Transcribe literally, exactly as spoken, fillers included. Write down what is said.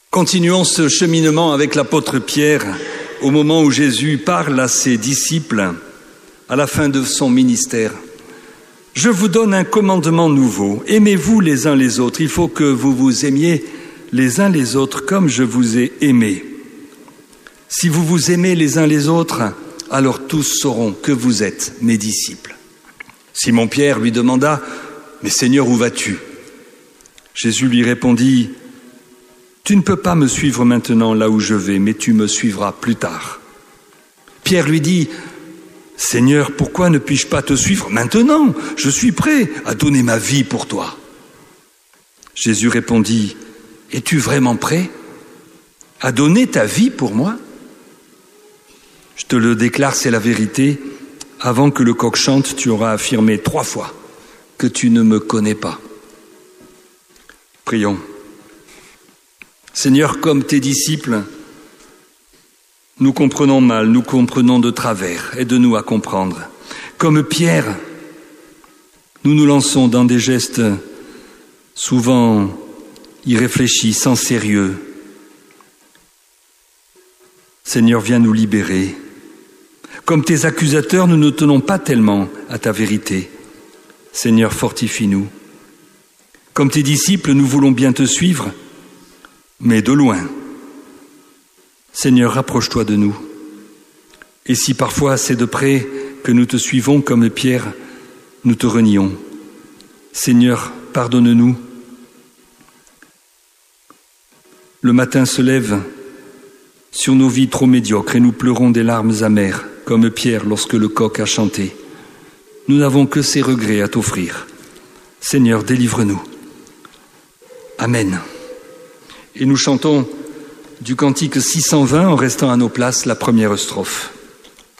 Continuons ce cheminement avec l'apôtre Pierre au moment où Jésus parle à ses disciples à la fin de son ministère. « Je vous donne un commandement nouveau. Aimez-vous les uns les autres. Il faut que vous vous aimiez les uns les autres comme je vous ai aimés. Si vous vous aimez les uns les autres, alors tous sauront que vous êtes mes disciples. » Simon-Pierre lui demanda « Mais Seigneur, où vas-tu » Jésus lui répondit « Tu ne peux pas me suivre maintenant là où je vais, mais tu me suivras plus tard. » Pierre lui dit « Seigneur, pourquoi ne puis-je pas te suivre maintenant ? Je suis prêt à donner ma vie pour toi. » Jésus répondit « Es-tu vraiment prêt à donner ta vie pour moi ? Je te le déclare, c'est la vérité. Avant que le coq chante, tu auras affirmé trois fois que tu ne me connais pas. » Prions. Seigneur, comme tes disciples, nous comprenons mal, nous comprenons de travers, aide-nous à comprendre. Comme Pierre, nous nous lançons dans des gestes souvent irréfléchis, sans sérieux. Seigneur, viens nous libérer. Comme tes accusateurs, nous ne tenons pas tellement à ta vérité. Seigneur, fortifie-nous. Comme tes disciples, nous voulons bien te suivre, mais de loin. Seigneur, rapproche-toi de nous. Et si parfois c'est de près que nous te suivons comme Pierre, nous te renions. Seigneur, pardonne-nous. Le matin se lève sur nos vies trop médiocres et nous pleurons des larmes amères, comme Pierre lorsque le coq a chanté. Nous n'avons que ces regrets à t'offrir. Seigneur, délivre-nous. Amen. Et nous chantons du cantique six cent vingt en restant à nos places la première strophe.